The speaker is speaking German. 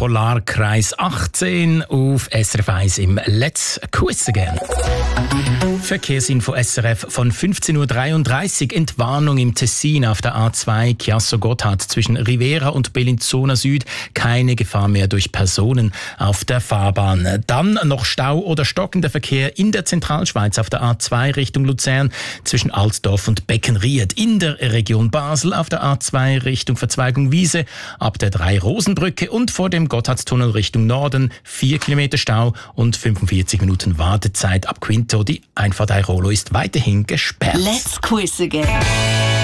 Polarkreis 18 auf SRF 1 im Let's Quiz Again. Verkehrsinfo SRF von 15.33 Uhr. Entwarnung im Tessin auf der A2 Chiasso-Gotthard zwischen Rivera und Bellinzona Süd. Keine Gefahr mehr durch Personen auf der Fahrbahn. Dann noch Stau oder stockender Verkehr in der Zentralschweiz auf der A2 Richtung Luzern zwischen Altdorf und Beckenried. In der Region Basel auf der A2 Richtung Verzweigung Wiese ab der 3-Rosenbrücke und vor dem Gotthardstunnel Richtung Norden 4 Kilometer Stau und 45 Minuten Wartezeit ab Quinto. Die Einfahrt Airolo ist weiterhin gesperrt. Let's Quiz Again.